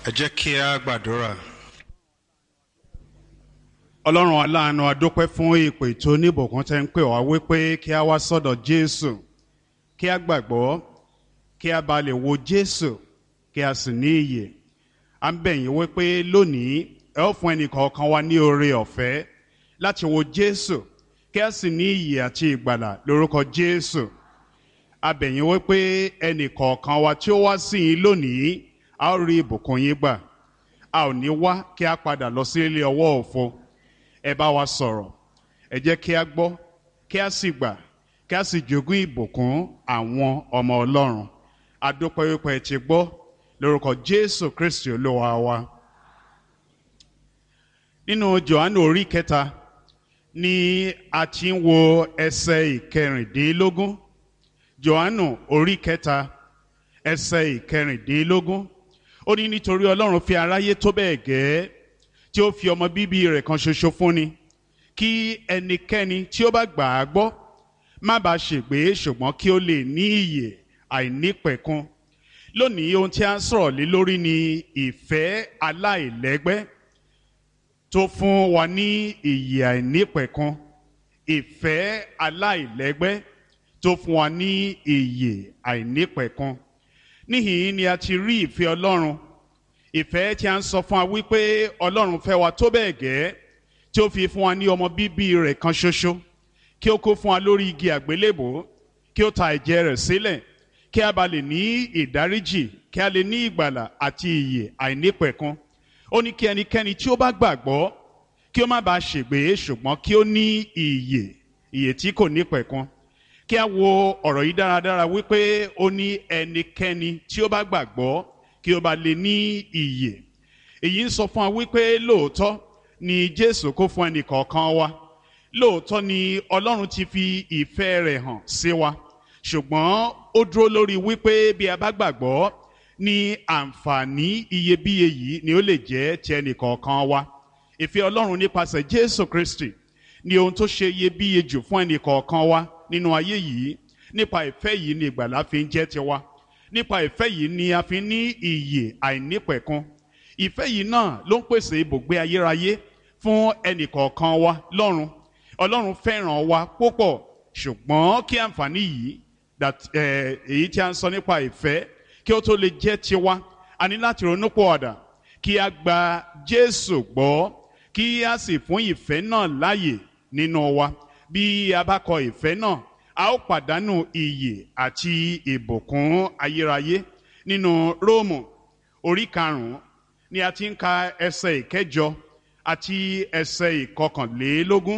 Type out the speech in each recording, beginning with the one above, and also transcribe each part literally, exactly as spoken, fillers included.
Ẹ jẹ́ kí a gbàdúrà. Ọlọ́run aláàánú, a dúpẹ́ fún ìpè tó níbùkún tẹ́ ń pè wá wípé kí a wá sọ́dọ̀ Jésù, kí a gbàgbọ́, kí a bá lè wo Jésù, kí a sì ní ìyè. À ń bẹ̀ yín wípé lónìí ẹ ó fún ẹnìkọ̀ọ̀kan wa ní oore ọ̀fẹ́ láti wo Jésù, kí a sì ní ìyè àti ìgbàlà lórúkọ Jésù. A bẹ̀ yín wípé ẹnìkọ̀ọ̀kan wa tí ó wá sí yín lónìí, a ó rí ìbùkún yín gbà. A ò ní wá kí a padà lọ sí ilé ọwọ́ òfo. Ẹ bá wa sọ̀rọ̀, ẹ jẹ́ kí a gbọ́, kí a sì gbà, kí a sì jogún ìbùkún àwọn ọmọ Ọlọ́run. A dúpẹ́ wípé ẹ ti gbọ́ lórúkọ Jésù Kristi Olúwa wa. Nínú Jòhánù orí kẹta ni a ti ń wo ẹsẹ̀ ìkẹrìndínlógún. Jòhánù orí kẹta ẹsẹ̀ ìkẹrìndínlógún. Ó ní nítorí Ọlọ́run fi aráyé tó bẹ́ẹ̀ gẹ́ẹ́ tí ó fi ọmọ bíbí rẹ̀ kan ṣoṣo fúnni, kí ẹnikẹ́ni tí ó bá gbà á gbọ́ má bàa ṣègbé, ṣùgbọ́n kí ó lè ní ìyè àìnípẹ̀kun. Lónìí ohun tí a ń sọ̀rọ̀ lé lórí ni ìfẹ́ aláìlẹ́gbẹ́ tó fún wa ní ìyè àìnípẹ̀kun. Ìfẹ́ aláìlẹ́gbẹ́ tó fún wa ní ìyè àìnípẹ̀kun. Níhìn-ín ni a ti rí ìfẹ́ Ọlọ́run. Ìfẹ́ tí a ń sọ fún wa wípé Ọlọ́run fẹ́ wa tó bẹ́ẹ̀ gẹ́ẹ́ tí ó fi fún wa ní ọmọ bíbí rẹ̀ kan ṣoṣo, kí ó kó fún wa lórí igi àgbélébò, kí ó ta ẹ̀jẹ̀ rẹ̀ sílẹ̀, kí a bá lè ní ìdáríjì, kí a lè ní ìgbàlà àti ìyè àìnípẹ̀kun. Ó ní kí ẹnikẹ́ni tí ó bá gbàgbọ́ kí ó má bàa ṣègbé, ṣùgbọ́n kí ó ní ìyè, ìyè tí kò nípẹ̀kun. Kí a wo ọ̀rọ̀ yìí dáradára wípé ó ní ẹnikẹ́ni tí ó bá gbàgbọ́ kí ó bá lè ní ìyè. Èyí ń sọ fún wa wípé lóòótọ́ ni Jésù kó fún ẹnì kọ̀ọ̀kan wa. Lóòótọ́ ni Ọlọ́run ti fi ìfẹ́ rẹ̀ hàn sí wa. Ṣùgbọ́n ó dúró lórí wípé bí a bá gbàgbọ́ ní àǹfààní iyebíye yìí ni ó lè jẹ́ ti ẹnì kọ̀ọ̀kan wa. Ìfẹ́ Ọlọ́run nípasẹ̀ Jésù Kristi ni ohun tó ṣe iyebíye jù fún ẹnì kọ̀ọ̀kan wa nínú ayé yìí. Nípa ìfẹ́ yìí ni ìgbàlà fi ń jẹ́ tiwa. Nípa ìfẹ́ yìí ni a fi ní ìyè àìnípẹ̀kun. Ìfẹ́ yìí náà ló ń pèsè ibùgbé ayérayé fún ẹnìkọ̀ọ̀kan wa lọ́run. Ọlọ́run fẹ́ràn wa púpọ̀, ṣùgbọ́n kí àǹfààní yìí èyí tí a ń sọ nípa ìfẹ́ kí ó tó lè jẹ́ tiwa, a ní láti ronúpìwàdà, kí a gba Jésù gbọ́, kí a sì fún ìfẹ́ náà láàyè nínú wa. Bí a bá kọ ìfẹ́ náà, a ó pàdánù ìyè àti ìbùkún ayérayé. Nínú Róòmù orí karùn-ún ni a ti ń ka ẹsẹ̀ ìkẹjọ àti ẹsẹ̀ ìkọkànlélógún.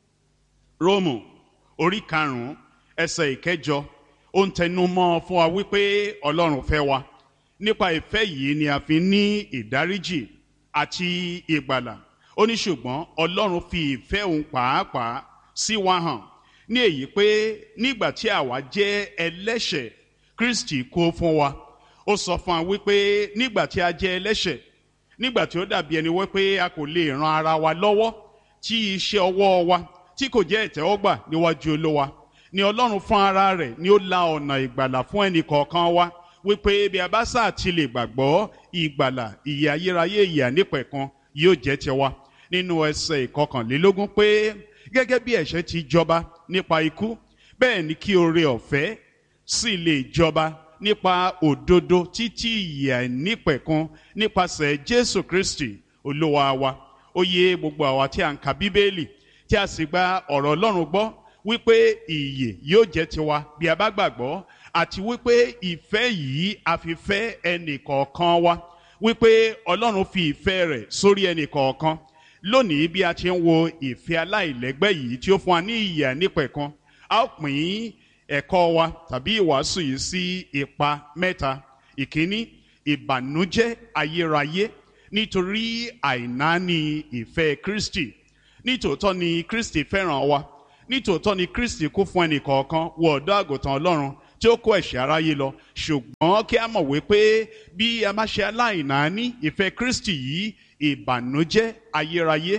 Róòmù orí karùn-ún ẹsẹ̀ ìkẹjọ ó ń tẹnu mọ́ fún wa wípé Ọlọ́run fẹ́ wa. Nípa ìfẹ́ yìí ni a fi ní ìdáríjì àti ìgbàlà. Ó ní ṣùgbọ́n Ọlọ́run fi ìfẹ́ òun pàápàá sí wa hàn ní èyí pé nígbà tí àwa jẹ́ ẹlẹ́ṣẹ̀, Kristi kú fún wa. Ó sọ fún wa wípé nígbà tí a jẹ́ ẹlẹ́ṣẹ̀, nígbà tí ó dàbí ẹni wípé a kò lè ran ara wa lọ́wọ́, tí iṣẹ́ ọwọ́ wa tí kò jẹ́ ìtẹ́wọ́gbà níwájú Olúwa, ni Ọlọ́run fún ara rẹ̀ ni ó la ọ̀nà ìgbàlà fún ẹnì kọ̀ọ̀kan wa, wípé bí a bá sáà ti lè gbàgbọ́, ìgbàlà, ìyè ayérayé, ìyè ànípẹ̀kun yóò jẹ́ tiwa. Nínú ẹsẹ̀ ìkọkànlélógún pé gẹ́gẹ́ bí ẹ̀ṣẹ̀ ti jọba nípa ikú, bẹ́ẹ̀ ni kí oore ọ̀fẹ́ sì lè jọba nípa òdodo títí ìyè àìnípẹ̀kun nípasẹ̀ Jésù Kristi Olúwa wa. Ó yé gbogbo àwa tí a ń ka Bíbélì tí a sì gba ọ̀rọ̀ Ọlọ́run gbọ́ wípé ìyè yóò jẹ́ tiwa bí a bá gbàgbọ́, àti wípé ìfẹ́ yìí a fi fẹ́ ẹnì kọ̀ọ̀kan wa, wípé Ọlọ́run fi ìfẹ́ rẹ̀ sórí ẹnì kọ̀ọ̀kan. Lónìí bí a ti ń wo ìfẹ́ aláìlẹ́gbẹ́ yìí tí ó fún wa ní ìyè àìnípẹ̀kun, a ó pín ẹ̀kọ́ wa tàbí ìwàásù yìí sí ipa mẹ́ta. Ìkíní, ìbànújẹ́ ayérayé nítorí àìnáání ìfẹ́ Kristi. Nítòótọ́ ni Kristi fẹ́ràn wa. Nítòótọ́ ni Kristi kú fún ẹnì kọ̀ọ̀kan wọ ọ̀dọ́ àgùntàn Ọlọ́run tí ó kó ẹ̀ṣẹ̀ aráyé lọ. Ṣùgbọ́n kí a mọ̀ wípé bí a má ṣe aláìnáání ìfẹ́ Kristi yìí, ìbànújẹ́ ayérayé,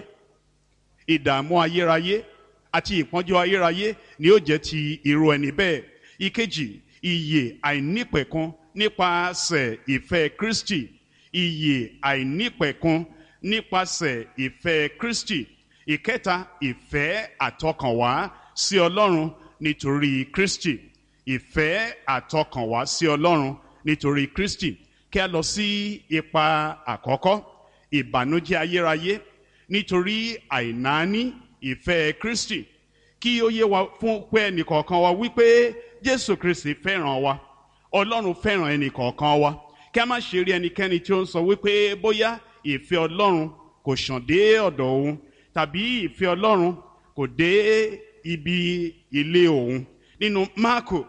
ìdààmú ayérayé àti ìpọ́njú ayérayé ni ó jẹ́ ti irú ẹni bẹ́ẹ̀. Ìkejì, ìyè àìnípẹ̀kun nípasẹ̀ ìfẹ́ Kristi. ìyè àìnípẹ̀kun nípasẹ̀ ìfẹ́ Kristi. Ìkẹta, ìfẹ́ àtọkànwá sí Ọlọ́run nítorí Kristi. Ìfẹ́ àtọkànwá sí Ọlọ́run nítorí Kristi. Kí a lọ sí ipa àkọ́kọ́, ìbànújẹ́ ayérayé nítorí àìnáání ìfẹ́ Kristi. Kí ó yé wa fún pé ẹnìkọ̀ọ̀kan wa wípé Jésù Kristi fẹ́ràn wa, Ọlọ́run fẹ́ràn ẹnìkọ̀ọ̀kan wa. Kí a má ṣe rí ẹnikẹ́ni tí ó ń sọ wípé bóyá ìfẹ́ Ọlọ́run kò ṣàn dé ọ̀dọ̀ òun, tàbí ìfẹ́ Ọlọ́run kò dé ibi ilé òun. Nínú Máàkù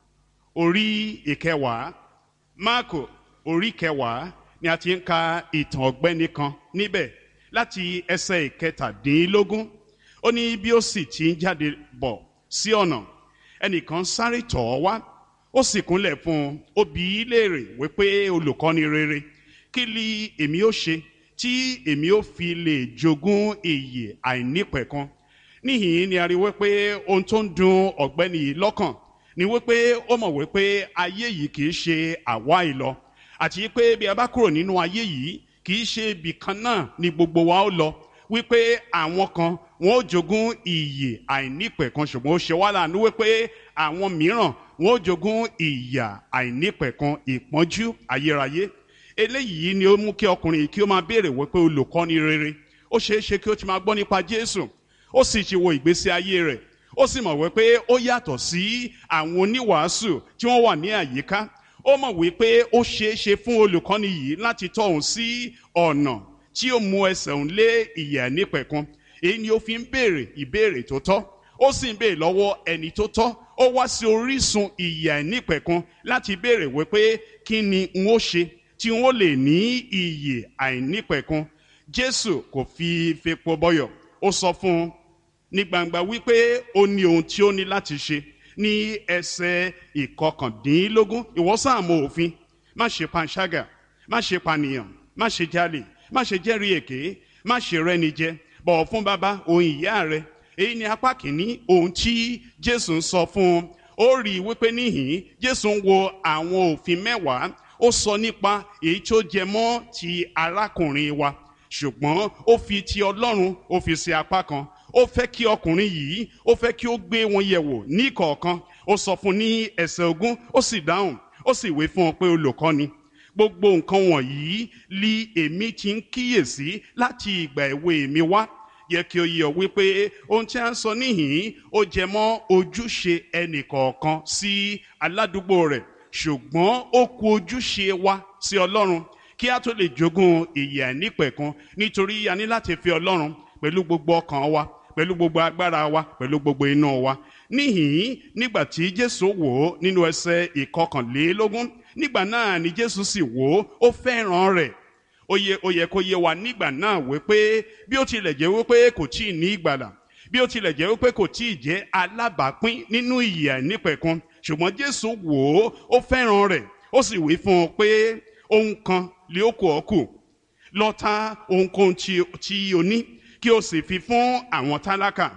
orí ìkẹwàá, Máàkù orí kẹwàá ni a ti ń ka ìtàn ọ̀gbẹ́ni kan níbẹ̀ láti ẹsẹ̀ ìkẹtàdínlógún. Ó ní bí ó sì ti ń jáde bọ̀ sí ọ̀nà, ẹnìkan sáré tọ̀ ọ́ wá, ó sì kúnlẹ̀ fún un, ó bi í léèrè wípé olùkọ́ni rere, kí ni èmi ó ṣe tí èmi ó fi lè jogún ìyè àìnípẹ̀kun? Níhìn ni a rí wípé ohun tó ń dùn ọ̀gbẹ́ni yìí lọ́kàn ni wípé ó mọ̀ wípé ayé yìí kìí ṣe àwa ìlọ, àti pé bí a bá kúrò nínú ayé yìí kìí ṣe ibì kan náà ni gbogbo wa ó lọ, wípé àwọn kan wọn ó jogún ìyè àìnípẹ̀kun, ṣùgbọ́n ó ṣe wá láàánú wípé àwọn mìíràn wọn ó jogún ìyà àìnípẹ̀kun, ìpọ́njú ayérayé. Eléyìí ni ó mú kí ọkùnrin kí ó máa béèrè wípé olùkọ́ni rere. Ó ṣeé ṣe kí ó ti máa gbọ́ nípa Jésù, ó sì ti wo ìgbésí ayé rẹ̀, ó sì mọ̀ wípé ó yàtọ̀ sí àwọn oníwàásù tí wọ́n wà ní àyíká. Ó mọ̀ wípé ó ṣeé ṣe fún olùkọ́ni yìí láti tọ́ òun sí ọ̀nà tí ó mú ẹsẹ̀ òun lé ìyè àìnípẹ̀kun. Èyí ni ó fi ń béèrè ìbéèrè tó tọ́, ó sì ń béèrè lọ́wọ́ ẹni tó tọ́. Ó wá sí orísun ìyè àìnípẹ̀kun láti béèrè wípé kí ni n ó ṣe tí n ó lè ní ìyè àìnípẹ̀kun. Jésù kò fi fepo bọyọ̀, ó sọ fún un ní gbangba wípé ó ní ohun tí ó ní láti ṣe. Ní ẹsẹ̀ ìkọkàndínlógún, ìwọ sáà mọ òfin, má ṣe panṣágà, má ṣe pànìyàn, má ṣe jalè, má ṣe jẹ́rìí èké, má ṣe rẹ́ni jẹ, bọ̀wọ̀ fún bàbá òun ìyá rẹ. Èyí ni apá kìíní ohun tí Jésù ń sọ fún un. Ó rí i wípé níhìn Jésù ń wo àwọn òfin mẹ́wàá, ó sọ nípa èyí tí ó jẹ mọ́ ti arákùnrin wa, ṣùgbọ́n ó fi ti Ọlọ́run ó fi sí apá kan. Ó fẹ́ kí ọkùnrin yìí, ó fẹ́ kí ó gbé wọn yẹ̀wò ní kọ̀ọ̀kan. Ó sọ fún ní ẹsẹ̀ ogún, ó sì dáhùn, ó sì wí fún ọ pé olùkọ́ni, gbogbo nǹkan wọ̀nyí li èmi ti ń kíyèsí láti ìgbà èwe mi wá. Yẹ kí ó yé ọ wípé ohun tí a ń sọ níhìn ó jẹ mọ́ ojúṣe ẹnìkọ̀ọ̀kan sí aládùúgbò rẹ̀, ṣùgbọ́n ó kù ojúṣe wa sí Ọlọ́run kí a tó lè jogún ìyè àìnípẹ̀kun. Nítorí a ní láti fi Ọlọ́run pẹ̀lú gbogbo ọkàn wa, pẹ̀lú gbogbo agbára wa, pẹ̀lú gbogbo inú wa. Níhìn nígbà tí Jésù wò ó nínú ẹsẹ̀ ìkọkànlélógún, nígbà náà ni Jésù sì wò ó, ó fẹ́ràn rẹ̀. Ó yẹ ó yẹ kó yé wa nígbà náà wípé bí ó tilẹ̀ jẹ́ wípé kò tíì ní ìgbàlà, bí ó tilẹ̀ jẹ́ wípé kò tíì jẹ́ alábàápín nínú ìyè àìnípẹ̀kun, ṣùgbọ́n Jésù wò ó, ó fẹ́ràn rẹ̀. Ó sì wí fún un pé ohun kan lé ó kù ọ́ kù, lọ ta ohunkóhun tí o ní kí o sì fi fún àwọn tálákà,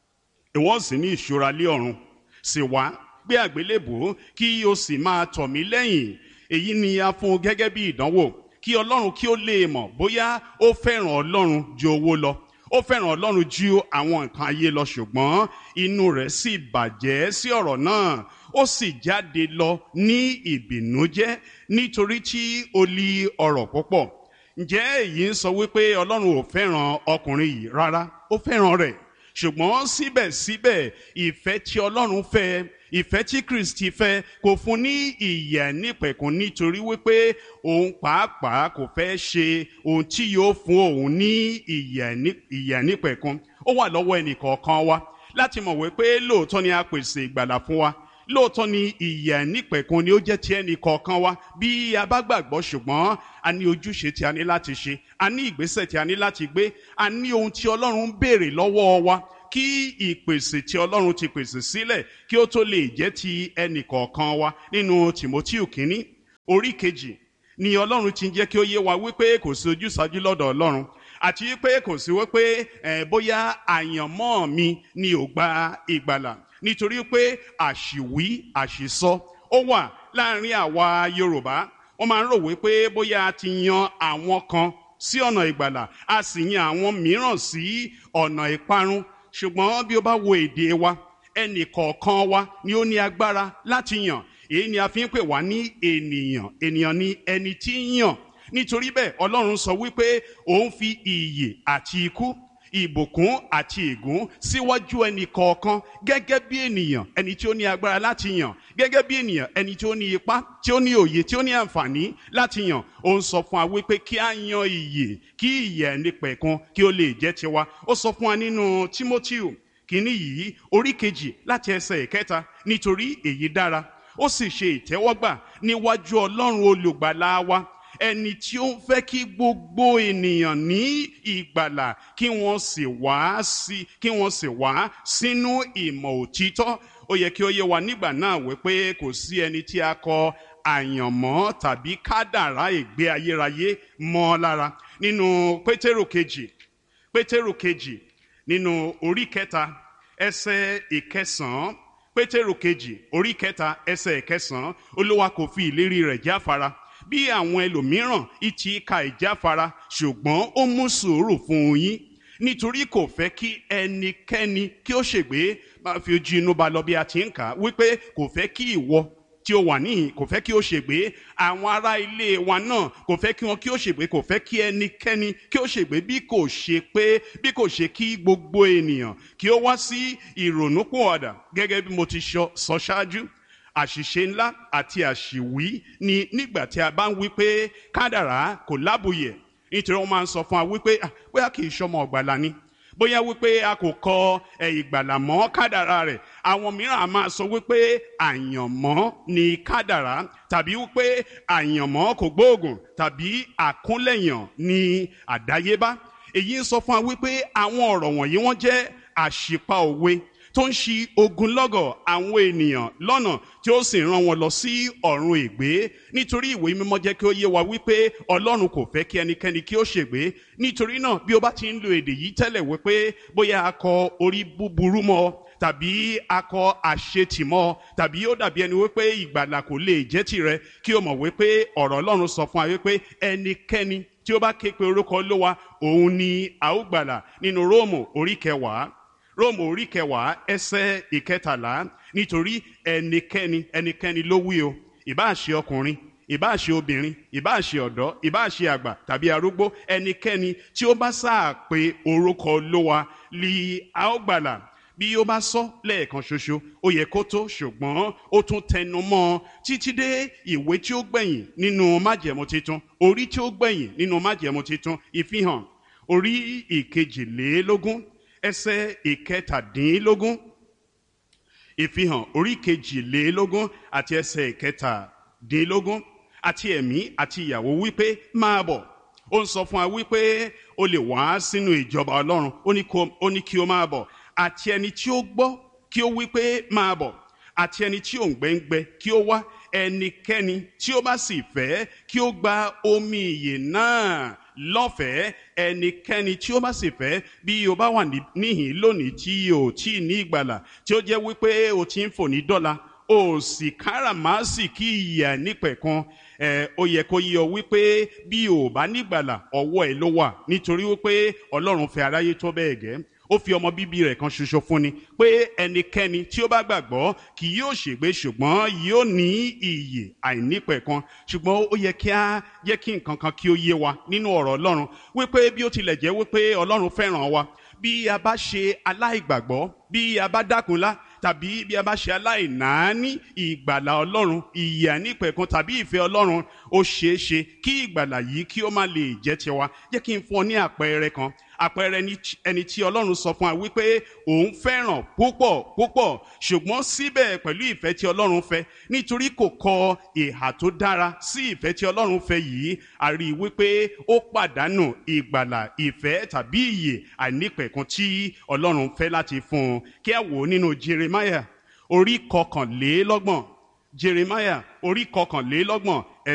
ìwọ sì ní ìṣúra lé ọ̀run. Sì wá, gbé àgbélébùú kí o sì máa tọ̀ mí lẹ́yìn. Èyí ni a fún un gẹ́gẹ́ bí ìdánwò, kí Ọlọ́run kí ó lè mọ̀ bóyá ó fẹ́ràn Ọlọ́run ju owó lọ, ó fẹ́ràn Ọlọ́run ju àwọn nǹkan ayé lọ. Ṣùgbọ́n inú rẹ̀ sì bàjẹ́ sí ọ̀rọ̀ náà, ó sì jáde lọ ní ìbìnújẹ́ nítorí tí ó lí ọrọ̀ púpọ̀. Ǹjẹ́ èyí ń sọ wípé Ọlọ́run ò fẹ́ràn ọkùnrin yìí? Rárá, ó fẹ́ràn rẹ̀. Ṣùgbọ́n síbẹ̀síbẹ̀ ìfẹ́ tí Ọlọ́run fẹ́, ìfẹ́ tí Kristi fẹ́, kò fún ní ìyè àìnípẹ̀kun nítorí wípé òun pàápàá kò fẹ́ ṣe ohun tí yóò fún òun ní ìyè àìnípẹ̀kun. Ó wà lọ́wọ́ ẹnìkọ̀ọ̀kan wa láti mọ̀ wípé lóòótọ́ ni a pèsè ìgbàlà fún wa, lóòótọ́ ni ìyè àìnípẹ̀kun ni ó jẹ́ ti ẹnìkọ̀ọ̀kan wa bí a bá gbàgbọ́, ṣùgbọ́n a ní ojúṣe tí a ní láti ṣe, a ní ìgbésẹ̀ tí a ní láti gbé, a ní ohun tí Ọlọ́run ń béèrè lọ́wọ́ wa kí ìpèsè tí Ọlọ́run ti pèsè sílẹ̀ kí ó tó lè jẹ́ ti ẹnìkọ̀ọ̀kan wa. Nínú Tìmótíù kínní orí kejì ni Ọlọ́run ti ń jẹ́ kí ó yé wa wípé kò sí ojúsàájú lọ́dọ̀ Ọlọ́run, àti wípé kò sí wípé ẹ̀ bóyá àyànmọ́ mi ni ò gba ìgbàlà, nítorí pé àṣìwí àṣìsọ ó wà láàrin àwa Yorùbá. wọ́n máa ń rò wípé bóyá a ti yan àwọn kan sí ọ̀nà ìgbàlà a sì yan àwọn mìíràn sí ọ̀nà ìparun. Ṣùgbọ́n bí o bá wo èdè wa, ẹnì kọ̀ọ̀kan wa ni ó ní agbára láti yàn. Èyí ni a fi ń pè wá ní ènìyàn. Ènìyàn ni ẹni tí ń yàn. Nítorí bẹ́ẹ̀ Ọlọ́run sọ wípé òun fi ìyè àti ikú, ìbùkún àti ègún síwájú ẹnì kọ̀ọ̀kan gẹ́gẹ́ bí ènìyàn ẹni tí ó ní agbára láti yàn, gẹ́gẹ́ bí ènìyàn ẹni tí ó ní ipá, tí ó ní òye, tí ó ní àǹfààní láti yàn. Ó ń sọ fún wa wípé kí a yan ìyè, kí ìyè ẹnìpẹ̀kun kí ó lè jẹ́ tiwa. Ó sọ fún wa nínú Tímótíù kìíní yìí orí kejì láti ẹsẹ̀ ìkẹta, nítorí èyí dára ó sì ṣe ìtẹ́wọ́gbà níwájú Ọlọ́run olùgbàlà wa, ẹni tí ó ń fẹ́ kí gbogbo ènìyàn ní ìgbàlà kí wọ́n sì wá sí kí wọ́n sì wá sínú ìmọ̀ òtítọ́. Ó yẹ kí ó yé wa nígbà náà wípé kò sí ẹni tí a kọ àyànmọ́ tàbí kádàrá ìgbé ayérayé mọ́ lára. Nínú Pétérù kejì Pétérù kejì nínú orí kẹta ẹsẹ̀ ìkẹsàn-án, Pétérù kejì orí kẹta ẹsẹ̀ ìkẹsàn-án, Olúwa kò fi ìlérí rẹ̀ jáfara bí àwọn ẹlòmíràn ìtì ka ìjáfara, ṣùgbọ́n ó mú sùúrù fún yín, nítorí kò fẹ́ kí ẹnikẹ́ni kí ó ṣègbé. Máa fi ojú inú ba lọ bí a ti ń kà á wípé kò fẹ́ kí ìwọ tí ó wà níhìn kò fẹ́ kí ó ṣègbé, àwọn ará ilé wa náà kò fẹ́ kí wọn kí ó ṣègbé, kò fẹ́ kí ẹnikẹ́ni kí ó ṣègbé bí kò ṣe pé bí kò ṣe kí gbogbo ènìyàn kí ó wá sí ìrònúpìwàdà. Gẹ́gẹ́ bí mo ti sọ ṣáájú, àṣìṣe ńlá àti àṣìwí ni nígbà tí a bá ń wí pé kádàrá kò lábùyẹ̀, nítorí wọ́n máa ń sọ fún wa wípé bóyá kì í ṣọmọ ọ̀gbàlà ni, bóyá wípé a kò kọ ìgbàlà mọ́ kádàrá rẹ̀. Àwọn mìíràn a máa sọ wípé àyànmọ́ ni kádàrá, tàbí wípé àyànmọ́ kò gbóògùn, tàbí àkúnlẹ̀yàn ni àdáyébá. Èyí ń sọ fún wa wípé àwọn ọ̀rọ̀ wọ̀nyí wọ́n jẹ́ àṣìpa òwe tó ń ṣi ogunlọ́gọ̀ àwọn ènìyàn lọ́nà tí ó sì rán wọn lọ sí ọ̀run ègbé. Nítorí ìwé mímọ́ jẹ́ kí ó yé wa wípé Ọlọ́run kò fẹ́ kí ẹnikẹ́ni kí ó ṣègbé. Nítorí náà bí o bá ti ń lo èdè yìí tẹ́lẹ̀ wípé bóyá a kọ orí búburú mọ́ tàbí a kọ àṣetì mọ́, tàbí ó dàbí ẹni wípé ìgbàlà kò lè jẹ́ tìrẹ, kí o mọ̀ wípé ọ̀rọ̀ Ọlọ́run sọ fún wa wípé ẹnikẹ́ni tí ó bá ké pe orúkọ Olúwa òun ni a ó gbàlà. Nínú Róòmù orí kẹwàá Róòmù orí kẹwàá ẹsẹ̀ ìkẹtàlá, nítorí ẹnikẹ́ni ẹnikẹ́ni ló wí o, ìbáà ṣe ọkùnrin, ìbáà ṣe obìnrin, ìbáà ṣe ọ̀dọ́, ìbáà ṣe àgbà tàbí arúgbó, ẹnikẹ́ni tí ó bá sáà pe orúkọ Olúwa li a ó gbàlà. Bí ó bá sọ lẹ́ẹ̀kan ṣoṣo ó yẹ kó tó, ṣùgbọ́n ó tún tẹnu mọ́ títí dé ìwé tí ó gbẹ̀yìn nínú májẹ̀mú titun, orí tí ó gbẹ̀yìn nínú májẹ̀mú titun, Ìfihàn orí ìkejìlélógún ẹsẹ̀ ìkẹtàdínlógún. Ìfihàn orí kejìlélógún àti ẹsẹ̀ ìkẹtàdínlógún. Àti ẹ̀mí àti ìyàwó wípé máa bọ̀. Ó ń sọ fún wa wípé o lè wá sínú ìjọba Ọlọ́run. Ó ní kí o máa bọ̀. Àti ẹni tí ó gbọ́ kí ó wípé máa bọ̀. Àti ẹni tí òǹgbẹ ń gbẹ kí ó wá. Ẹnikẹ́ni tí ó bá sì fẹ́ kí ó gba omi ìyè náà lọ́fẹ̀ẹ́. Ẹnikẹ́ni tí ó bá sì fẹ́, bí o bá wà níhìn lónìí tí o tí ní ìgbàlà, tí ó jẹ́ wípé o ti ń fò ní dọ́là, o sì káràmásìkí ìyè nípẹ̀kun, ẹ ó yẹ kó yé ọ wípé bí o bá nígbàlà ọwọ́ ẹ ló wà, nítorí wípé Ọlọ́run fẹ́ aráyé tó bẹ́ẹ̀ gẹ́, ó fi ọmọ bíbí rẹ̀ kan ṣoṣo fún ni, pé ẹnikẹ́ni tí ó bá gbàgbọ́ kì yóò ṣègbé ṣùgbọ́n yóò ní ìyè àìnípẹ̀kun. Ṣùgbọ́n ó yẹ kí á jẹ́ kí nǹkan kan kí ó yé wa nínú ọ̀rọ̀ Ọlọ́run wípé bí ó tilẹ̀ jẹ́ wípé Ọlọ́run fẹ́ràn wa, bí a bá ṣe aláìgbàgbọ́, bí a bá dákunlá, tàbí bí a bá ṣe aláìnáání ìgbàlà Ọlọ́run, ìyè àìnípẹ̀kun tàbí ìfẹ́ Ọlọ́run, ó ṣeé ṣe kí ìgbàlà yìí kí ó má lè jẹ́ tiwa. Jẹ́ kí n fún ọ ní àpẹẹrẹ kan. Àpẹẹrẹ ẹni tí Ọlọ́run sọ fún wa wípé òun fẹ́ràn púpọ̀ púpọ̀, ṣùgbọ́n síbẹ̀ pẹ̀lú ìfẹ́ tí Ọlọ́run fẹ́, nítorí kò kọ ìhà tó dára sí ìfẹ́ tí Ọlọ́run fẹ́ yìí, a rí wípé ó pàdánù ìgbàlà, ìfẹ́ tàbí ìyè àìnípẹ̀kun tí Ọlọ́run fẹ́ láti fún un. Kí a wò nínú Jeremiah orí kọkànlélọ́gbọ̀n Jeremiah orí kọkànlélọ́gbọ̀n